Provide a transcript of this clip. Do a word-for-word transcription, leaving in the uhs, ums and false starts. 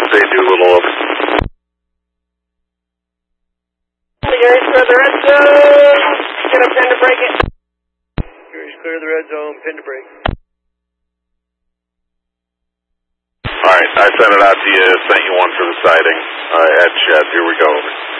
Jose Doolittle, over. Gary's clear the red zone. Get a pin to break it. Gary's clear the red zone, pin to break. Alright, I sent it out to you, sent you one for the sighting. Alright, at Shed, here we go, over.